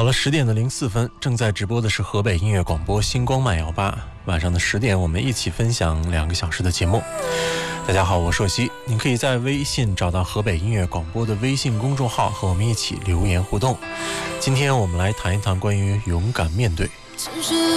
到了10点的04分，正在直播的是河北音乐广播星光慢摇吧。晚上的10点，我们一起分享2个小时的节目。大家好，我是硕熙，您可以在微信找到河北音乐广播的微信公众号，和我们一起留言互动。今天我们来谈一谈关于勇敢面对。